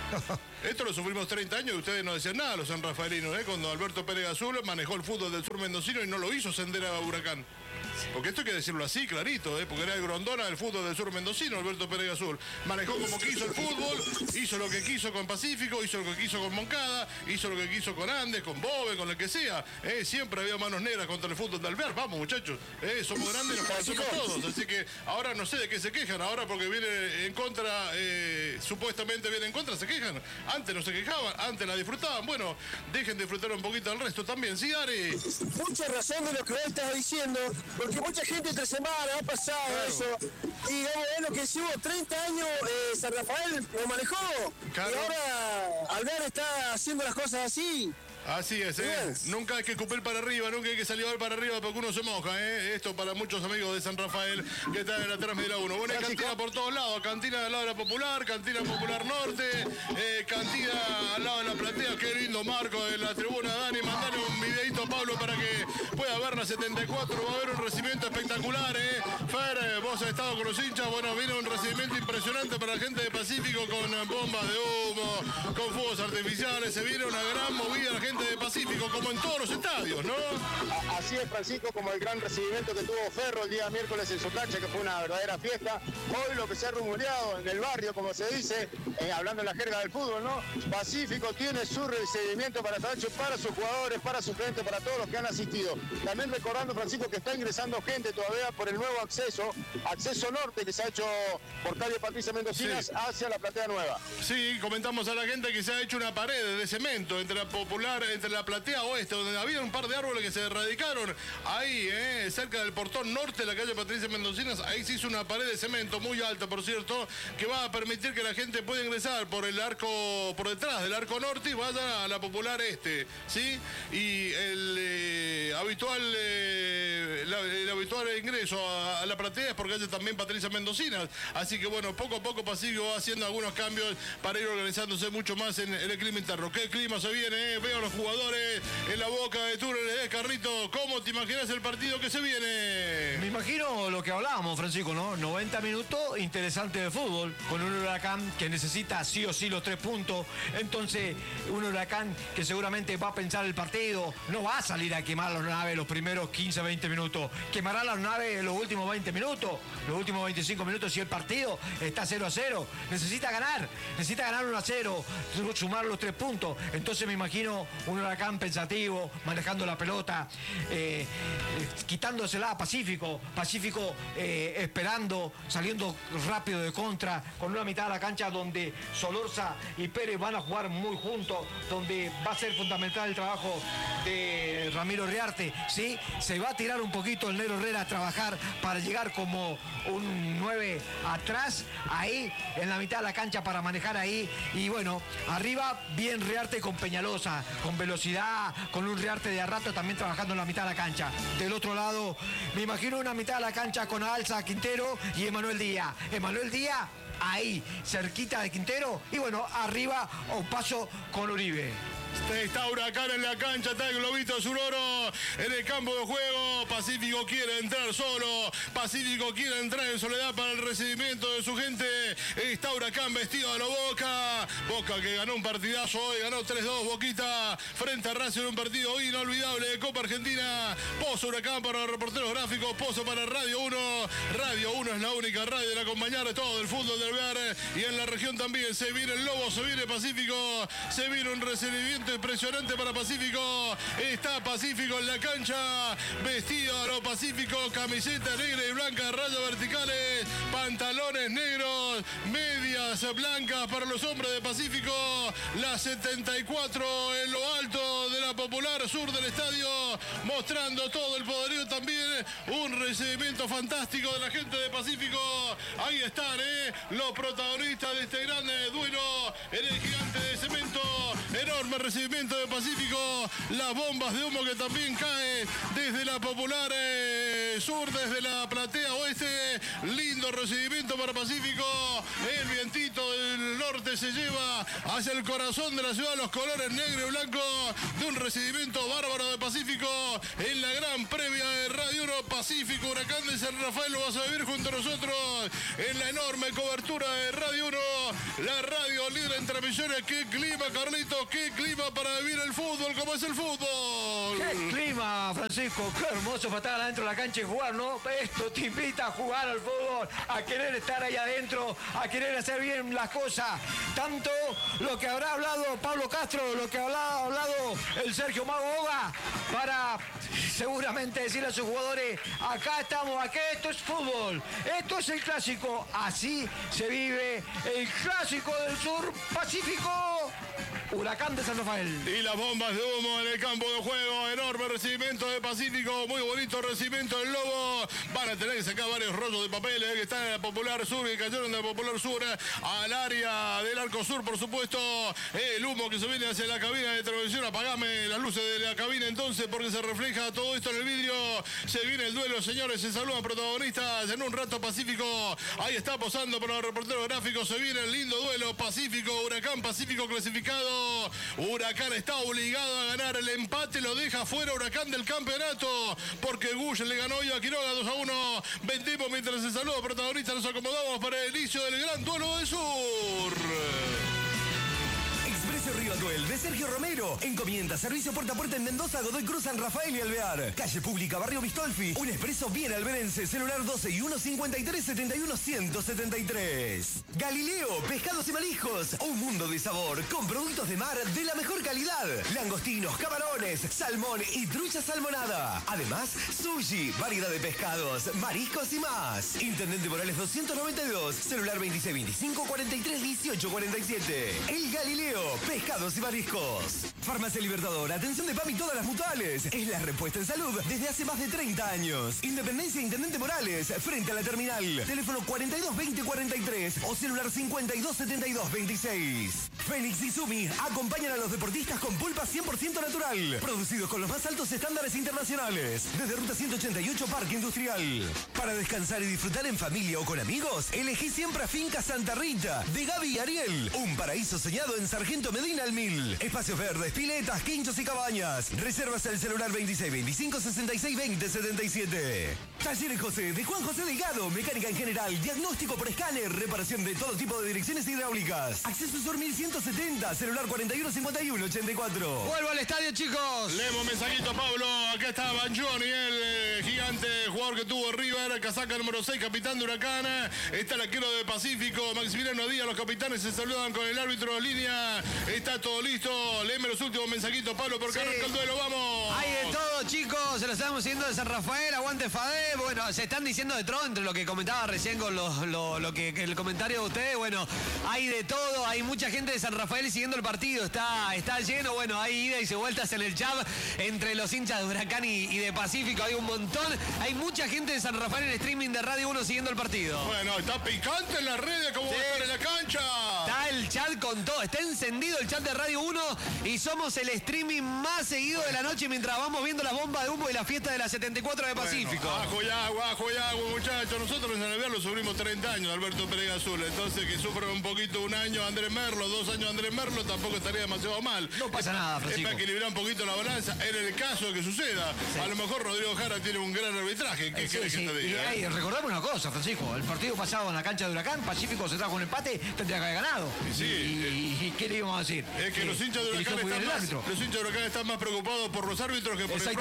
Esto lo sufrimos treinta años y ustedes no decían nada, los sanrafaelinos, ¿eh? Cuando Alberto Pérez Azul manejó el fútbol del sur mendocino y no lo hizo ascender a Huracán. Porque esto hay que decirlo así, clarito, ¿eh? Porque era el Grondona del fútbol del sur mendocino, Alberto Pérez Azul. Manejó como quiso el fútbol, hizo lo que quiso con Pacífico, hizo lo que quiso con Moncada, hizo lo que quiso con Andes, con Bobe, con el que sea. ¿eh? Siempre había manos negras contra el fútbol de Alvear. Vamos, muchachos, ¿eh? Somos grandes y nos conocemos todos. Así que ahora no sé de qué se quejan, ahora porque viene en contra, eh, supuestamente viene en contra, se quejan. Antes no se quejaban, antes la disfrutaban. Bueno, dejen de disfrutar un poquito al resto también. Sí, Ari. Mucha razón de lo que vos estás diciendo, porque mucha gente entre semana ha pasado Claro. eso. Y digamos, es lo que decimos, treinta años eh, San Rafael lo manejó. Claro. Y ahora Alvear está haciendo las cosas así. Así es, ¿eh? Yes. Nunca hay que escupir para arriba, nunca hay que salivar para arriba porque uno se moja, ¿eh? Esto para muchos amigos de San Rafael que están en la trama de la uno. Bueno, hay cantina por todos lados, cantina al lado de la Popular, cantina Popular Norte, eh, cantina al lado de la platea, qué lindo marco de la tribuna. Dani, mandale un videito a Pablo para que pueda ver la setenta y cuatro, va a haber un recibimiento espectacular, ¿eh? Fer, eh, vos has estado con los hinchas, bueno, viene un recibimiento impresionante para la gente de Pacífico con bombas de humo, con fuegos artificiales, se viene una gran movida la gente de Pacífico, como en todos los estadios, ¿no? A- Así es, Francisco, como el gran recibimiento que tuvo Ferro el día miércoles en su cancha, que fue una verdadera fiesta. Hoy lo que se ha rumoreado en el barrio, como se dice, eh, hablando en la jerga del fútbol, ¿no? Pacífico tiene su recibimiento para esta noche, para sus jugadores, para su gente, para todos los que han asistido. También recordando, Francisco, que está ingresando gente todavía por el nuevo acceso, acceso norte que se ha hecho por calle Patricia Mendocinas Sí. hacia la platea nueva. Sí, comentamos a la gente que se ha hecho una pared de cemento entre la Popular, entre la platea oeste, donde había un par de árboles que se erradicaron. Ahí, eh, cerca del portón norte de la calle Patricia Mendocinas, ahí se hizo una pared de cemento muy alta, por cierto, que va a permitir que la gente pueda ingresar por el arco, por detrás del arco norte y vaya a la Popular este, ¿sí? Y el eh, habitual eh, la- el habitual ingreso a, a la platea es por calle también Patricia Mendocinas. Así que bueno, poco a poco Pacífico va haciendo algunos cambios para ir organizándose mucho más en, en el clima interno. ¿Qué clima se viene? Eh? Veo a los jugadores en la boca de túneles, ¿eh, Carrito? ¿Cómo te imaginas el partido que se viene? Me imagino lo que hablábamos, Francisco, ¿no? noventa minutos interesante de fútbol, con un Huracán que necesita sí o sí los tres puntos. Entonces, un Huracán que seguramente va a pensar el partido, no va a salir a quemar las naves los primeros quince, veinte minutos. Quemará las naves los últimos veinte minutos, los últimos veinticinco minutos si el partido está cero a cero. Necesita ganar, necesita ganar uno a cero, sumar los tres puntos. Entonces me imagino un Huracán pensativo, manejando la pelota, eh, eh, quitándosela a Pacífico, Pacífico eh, esperando, saliendo rápido de contra, con una mitad de la cancha donde Solorza y Pérez van a jugar muy juntos, donde va a ser fundamental el trabajo de Ramiro Riarte, ¿sí? Se va a tirar un poquito el Negro Herrera a trabajar para llegar como un nueve atrás, ahí, en la mitad de la cancha para manejar ahí, y bueno, arriba bien Riarte con Peñalosa, con velocidad, con un Riarte de a rato también trabajando en la mitad de la cancha. Del otro lado, me imagino una mitad de la cancha con Alza, Quintero y Emanuel Díaz. Emanuel Díaz ahí, cerquita de Quintero, y bueno, arriba o paso con Uribe. Está Huracán en la cancha, está el globito azul oro en el campo de juego. Pacífico quiere entrar solo, Pacífico quiere entrar en soledad para el recibimiento de su gente. Está Huracán vestido a lo Boca. Boca que ganó un partidazo hoy, ganó tres dos Boquita frente a Racing en un partido inolvidable de Copa Argentina. Pozo Huracán para los reporteros gráficos, Pozo para Radio uno. Radio uno es la única radio en acompañar de todo el fútbol del Alvear y en la región también. Se viene el Lobo, se viene Pacífico, se viene un recibimiento recibimiento impresionante para Pacífico. Está Pacífico en la cancha, vestido a lo Pacífico, camiseta negra y blanca, rayas verticales, pantalones negros, medias blancas para los hombres de Pacífico. La setenta y cuatro en lo alto de la Popular Sur del estadio, mostrando todo el poderío también. Un recibimiento fantástico de la gente de Pacífico. Ahí están, ¿eh? Los protagonistas de este grande duelo en el Gigante de Cemento. Enorme recibimiento de Pacífico. Las bombas de humo que también caen desde la Popular eh, Sur, desde la Platea Oeste. Lindo recibimiento para Pacífico. El vientito del norte se lleva hacia el corazón de la ciudad los colores negro y blanco de un recibimiento bárbaro de Pacífico en la gran previa de Radio uno. Pacífico Huracán de San Rafael lo vas a vivir junto a nosotros en la enorme cobertura de Radio uno, la radio líder en transmisiones. ¡Qué clima, Carlitos! ¡Qué clima para vivir el fútbol! ¿Cómo es el fútbol? ¡Qué clima, Francisco! ¡Qué hermoso para estar adentro de la cancha y jugar, ¿no? Esto te invita a jugar al fútbol, a querer estar ahí adentro, a querer hacer bien las cosas. Tanto lo que habrá hablado Pablo Castro, lo que habrá hablado el Sergio Mago Boga, para seguramente decirle a sus jugadores, acá estamos, aquí esto es fútbol, esto es el clásico, así se vive el clásico del sur Pacífico. Huracán de San Rafael. Y las bombas de humo en el campo de juego. Enorme recibimiento de Pacífico. Muy bonito recibimiento del Lobo. Van a tener que sacar varios rollos de papeles que están en la Popular Sur, que cayeron de la Popular Sur al área del Arco Sur, por supuesto. El humo que se viene hacia la cabina de televisión. Apagame las luces de la cabina entonces, porque se refleja todo esto en el vidrio. Se viene el duelo, señores. Se saludan protagonistas. En un rato Pacífico. Ahí está posando para los reporteros gráficos. Se viene el lindo duelo. Pacífico, Huracán, Pacífico clasificado. Huracán está obligado a ganar. El empate lo deja fuera Huracán del campeonato, porque Gush le ganó hoy a Quiroga dos a uno. Vendimos mientras se saluda protagonistas. Nos acomodamos para el inicio del gran duelo del sur. Expreso Río Atuel de Sergio Romero. Encomienda servicio puerta a puerta en Mendoza, Godoy Cruz, San Rafael y Alvear. Calle Pública, Barrio Bistolfi. Un expreso bien alberense. Celular doce y uno cincuenta y tres setenta y uno ciento setenta y tres. Galileo, pescados y mariscos. Un mundo de sabor con productos de mar de la mejor calidad. Langostinos, camarones, salmón y trucha salmonada. Además, sushi, variedad de pescados, mariscos y más. Intendente Morales doscientos noventa y dos. Celular veintiséis veinticinco cuarenta y tres dieciocho cuarenta y siete. El Galileo, pescados y mariscos. Farmacia Libertador, atención de P A M y todas las mutuales. Es la respuesta en salud desde hace más de treinta años. Independencia Intendente Morales, frente a la terminal. Teléfono cuarenta y dos veinte cuarenta y tres o celular cincuenta y dos setenta y dos veintiséis. Fénix y Sumi acompañan a los deportistas con pulpa cien por ciento natural. Producidos con los más altos estándares internacionales. Desde Ruta ciento ochenta y ocho, Parque Industrial. Para descansar y disfrutar en familia o con amigos, elegí siempre a Finca Santa Rita, de Gaby y Ariel. Un paraíso soñado en Sargento Medina al Mil. Espacios verdes, piletas, quinchos y cabañas. Reservas al celular veintiséis veinticinco sesenta y seis veinte setenta y siete. Talleres José, de Juan José Delgado. Mecánica en general, diagnóstico por escáner, reparación de todo tipo de direcciones hidráulicas. Acceso Sur mil ciento setenta, celular cuarenta y uno cincuenta y uno ochenta y cuatro. Vuelvo al estadio, chicos. Leemos mensajito, Pablo. Acá está Banjoni, el eh, gigante jugador que tuvo River, casaca número seis, capitán de Huracán. Está el arquero de Pacífico, Maximiliano Díaz. Los capitanes se saludan con el árbitro de línea. Está todo listo. Léeme los últimos mensajitos, Pablo, porque Sí. arranca el duelo. ¡Vamos! Hay de todo, chicos. Se lo estamos diciendo de San Rafael. Aguante Fadé. Bueno, se están diciendo de todo entre lo que comentaba recién con lo, lo, lo que, que el comentario de ustedes. Bueno, hay de todo. Hay mucha gente de San Rafael siguiendo el partido. Está, está lleno. Bueno, hay ida y vueltas en el chat entre los hinchas de Huracán y, y de Pacífico. Hay un montón. Hay mucha gente de San Rafael en streaming de Radio uno siguiendo el partido. Bueno, está picante en las redes, como Sí. va a estar en la cancha. Está el chat con todo. Está encendido el chat de Radio uno y somos el streaming más seguido de la noche mientras vamos viendo las bombas de humo y la fiesta de la setenta y cuatro de Pacífico. Bueno, ajo y agua, ajo y agua, muchachos. Nosotros en Alvear lo sufrimos treinta años, Alberto Pérez Azul. Entonces, que sufra un poquito un año Andrés Merlo, dos años Andrés Merlo, tampoco estaría demasiado mal. No pasa nada, Es Francisco. para equilibrar un poquito la balanza. En el caso de que suceda, a lo mejor Rodrigo Jara tiene un gran arbitraje. ¿Qué Sí, querés sí. que te Y, diga? hey, recordame una cosa, Francisco. El partido pasado en la cancha de Huracán, Pacífico se trajo un empate, tendría que haber ganado. Sí, y, y- y ¿qué le íbamos a decir? Es que Eh, los hinchas de eligió Huracán muy bien están el más, árbitro. los hinchas de Huracán están más preocupados por los árbitros que por el propio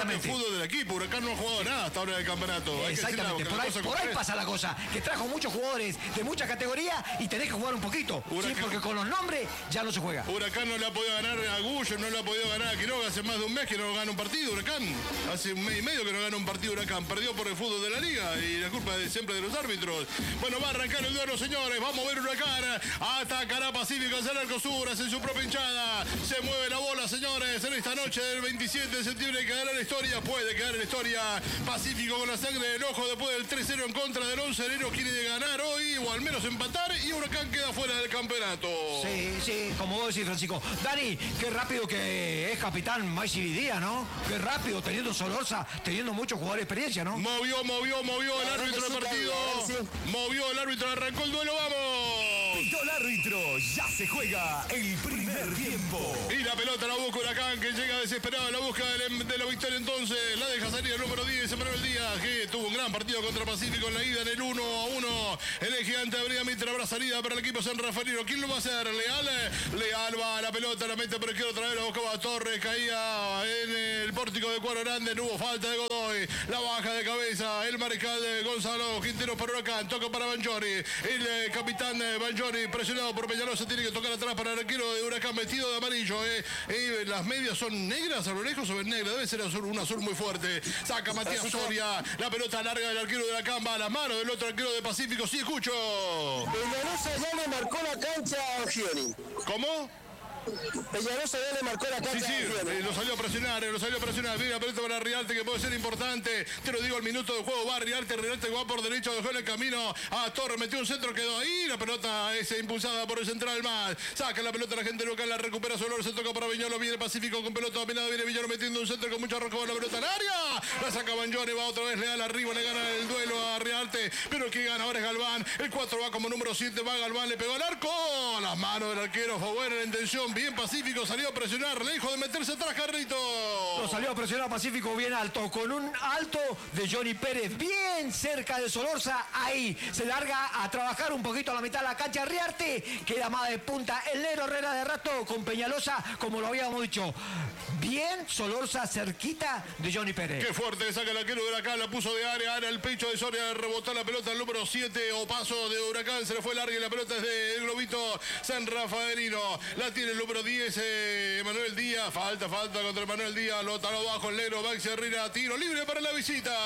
el fútbol del equipo. Huracán no ha jugado nada hasta ahora del campeonato. Exactamente, por ahí, por ahí pasa la cosa, que trajo muchos jugadores de mucha categoría y tenés que jugar un poquito. Huracán, sí, porque con los nombres ya no se juega. Huracán no le ha podido ganar a Gullo, no le ha podido ganar a Quiroga. Hace más de un mes que no gana un partido, Huracán. Hace un mes y medio que no gana un partido Huracán. Perdió por el fútbol de la liga y la culpa es siempre de los árbitros. Bueno, va a arrancar el duelo, señores. Vamos a ver Huracán. Atacará Pacífico hacia el arco sur, en su propia hinchada. Se mueve la bola, señores. En esta noche del veintisiete de septiembre quedará la historia. Puede quedar en la historia. Pacífico con la sangre del ojo después del tres cero en contra del once de enero. Quiere ganar hoy o al menos empatar. Y Huracán queda fuera del campeonato. Sí, sí, como vos decís, Francisco. Dani, qué rápido que es capitán Maxi Vidía, ¿no? Qué rápido, teniendo Solorza, teniendo muchos jugadores de experiencia, ¿no? Movió, movió, movió el árbitro del partido. Movió el árbitro, arrancó el duelo, vamos. Pitó el árbitro, ya se juega el primer tiempo. Y la pelota la busca Huracán, que llega desesperado a la búsqueda de, de la victoria entonces. La deja salir el número diez, Manuel Díaz, que tuvo un gran partido contra Pacífico en la ida en el uno a uno. El gigante Abrida Mitre habrá salida para el equipo San Rafaelino. ¿Quién lo va a hacer? Leal. Leal va a la pelota, la mete por izquierda otra vez, la buscaba a Torres, caía en el pórtico de Cuadro Grande, no hubo falta de Godoy. La baja de cabeza, el mariscal de Gonzalo Quintero para Huracán, toca para Banjori. El eh, capitán eh, Banjori, presionado por Peñalosa, tiene que tocar atrás para el arquero de Huracán vestido de amarillo. Eh. Eh, las medias son negras, a lo lejos o ven negras, debe ser azul, un azul muy fuerte. Saca Matías Soria, la pelota larga del arquero de Huracán, va a la mano del otro arquero de Pacífico. Sí, escucho. Peñalosa ya le marcó la cancha a Gioni. ¿Cómo? Peñalosa ya le marcó la cancha. Sí, sí, eh, lo salió a presionar, eh, lo salió a presionar. Viene la pelota para Rialte, que puede ser importante. Te lo digo, al minuto de juego va Rialte, Rialte va por derecho, dejó en el camino a Torres, metió un centro, quedó ahí. La pelota es impulsada por el central más. Saca la pelota la gente local, la recupera Solor, se toca para Viñolo, viene Pacífico con pelota dominada, viene Viñolo metiendo un centro con mucho arrojo, la pelota al área. La saca Banjoni, va otra vez Leal arriba, le gana el duelo a Rialte, pero el que gana ahora es Galván. El cuatro va como número siete, va Galván, le pegó al arco. Las manos del arquero fue buena la intención, bien Pacífico, salió a presionar, lejos de meterse atrás, Carrito. Lo salió a presionar Pacífico bien alto, con un alto de Johnny Pérez, bien cerca de Solorza, ahí se larga a trabajar un poquito a la mitad de la cancha. Riarte queda más de punta, el negro Herrera de rato con Peñalosa, como lo habíamos dicho. Bien Solorza cerquita de Johnny Pérez. Qué fuerte saca el arquero de Huracán, la puso de área, área el pecho de Soria, rebotó la pelota al número siete o paso de Huracán, se le fue larga y la pelota es del globito San Rafaelino. La tiene el número diez, eh, Emanuel Díaz, falta, falta contra Emanuel Díaz, lo taló bajo el negro, Maxi Herrera, tiro libre para la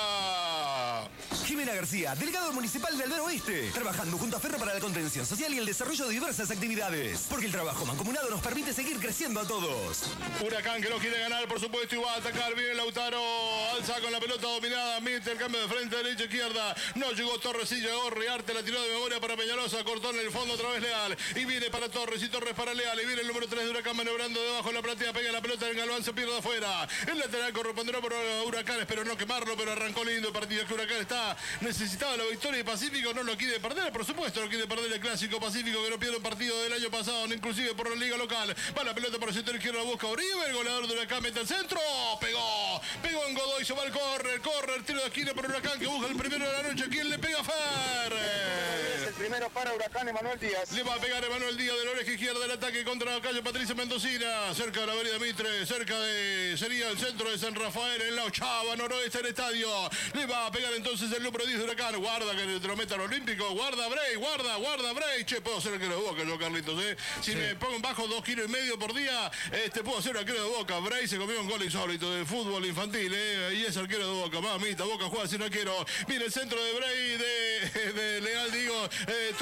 visita. Jimena García, delegado municipal del Albero Oeste, trabajando junto a Ferro para la contención social y el desarrollo de diversas actividades. Porque el trabajo mancomunado nos permite seguir creciendo a todos. Huracán que no quiere ganar, por supuesto, y va a atacar. Viene Lautaro, alza con la pelota dominada, mete el cambio de frente, derecha, izquierda. No llegó Torres, sí llegó Riarte, la tiró de memoria para Peñalosa, cortó en el fondo otra vez Leal. Y viene para Torres, y Torres para Leal. Y viene el número tres de Huracán maniobrando debajo de la platea, pega la pelota en Galván, se pierde afuera. El lateral corresponderá por Huracán, espero no quemarlo, pero arrancó lindo el partido, que Huracán está necesitado la victoria y Pacífico no lo quiere perder, por supuesto no quiere perder el clásico Pacífico, que no pierde un partido del año pasado, inclusive por la liga local. Va la pelota por el sector izquierdo, la busca Uribe, el goleador de Huracán mete al centro, pegó, pegó en Godoy, se va al córner, córner, tiro de esquina por Huracán, que busca el primero de la noche. ¿Quién le pega? Fer. Es el primero para Huracán, Emanuel Díaz. Le va a pegar Emanuel Díaz de la oreja izquierda del ataque contra la calle Patricia Mendocina, cerca de la avenida Mitre, cerca de, sería el centro de San Rafael, en la ochava noroeste del estadio. Le va a pegar entonces el número diez de Huracán, guarda que te lo meta al Olímpico, guarda Bray, guarda, guarda Bray. Che, puedo hacer el que de Boca yo, Carlitos, eh. Si sí. me pongo bajo dos kilos y medio por día, este puedo hacer el arquero de Boca. Bray se comió un gol insólito de fútbol infantil, eh. Y es arquero de Boca, mamita, Boca juega sin arquero. Viene el centro de Bray, de, de Leal, digo, eh,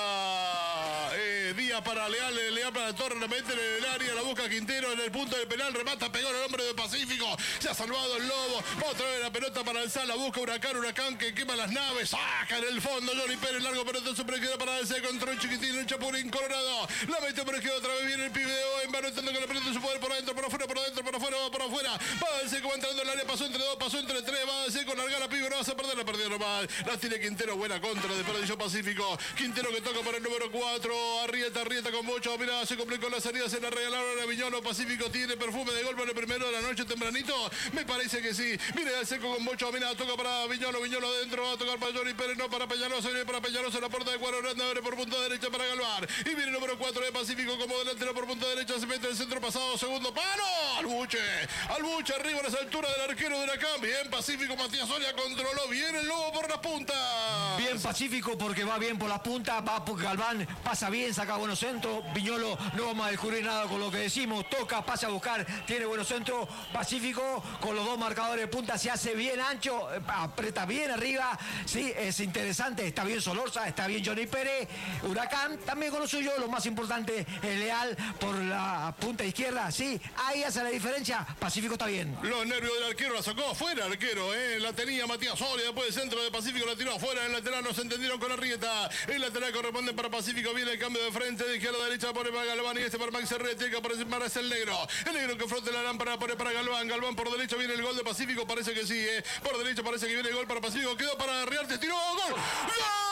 toca eh, Díaz para Leal, Leal para Torres, la mete en el área, la busca Quintero en el punto del penal, remata, pegó en el hombre de Pacífico, se ha salvado el Lobo, otra vez la pelota para alzar, la busca Huracán, Huracán que quema las naves, saca en el fondo, Johnny Pérez, largo pelota, siempre queda para darse contra un chiquitín, un Chapulín Colorado, la mete por izquierda, otra vez viene el pibe de Owen, va anotando con la pelota su poder por adentro, por afuera, por adentro, por afuera, va por afuera, va a darse como entrando en el área, pasó entre dos, pasó entre tres, va a darse con largar la pibe, no vas a perder, la perdió nomás, la tiene Quintero, buena contra, de Perdición Pacífico, Quintero que toca para el número cuatro, Arrieta, Arrieta con mucho, mira, se complicó las salidas, se la regalaron a Viñolo, Pacífico tiene perfume de gol para el primero de la noche tempranito? Me parece que sí. Mire, el seco con Bocho, mira, toca para Viñolo, Viñolo adentro, va a tocar para Johnny Pérez, no para Peñalosa, viene para Peñalosa, la puerta de Cuadro Grande, abre por punta derecha para Galván. Y viene el número cuatro de Pacífico como delantero por punta derecha, se mete el centro pasado, segundo palo, Albuche, Albuche arriba a las alturas del arquero de Huracán. Bien Pacífico, Matías Soria controló bien el lobo por las puntas. Bien Pacífico porque va bien por las puntas, va por Galván, pasa bien, saca buenos centros. Viñolo, no vamos a descubrir nada con lo que decimos, toca, pasa a buscar, tiene buenos centros. Pacífico con los dos marcadores de punta se hace bien ancho, aprieta bien arriba, sí, es interesante, está bien Solorza, está bien Johnny Pérez. Huracán también con lo suyo, lo más importante es Leal por la punta izquierda, sí, ahí hace la diferencia. Pacífico está bien. Los nervios del arquero la sacó afuera, arquero, eh. La tenía Matías Soria, después del centro de Pacífico la tiró afuera. El lateral no se entendieron con Arrieta. El lateral corresponde para Pacífico. Viene el cambio de frente, de izquierda a derecha, pone para Galván y este para Max Herrete, que aparece para el negro. El negro que fronte la lámpara, pone para Galván. Galván por derecha, viene el gol de Pacífico, parece que sí, eh. Por derecha parece que viene el gol para Pacífico. Quedó para Arriarte, tiró, gol. ¡Gol!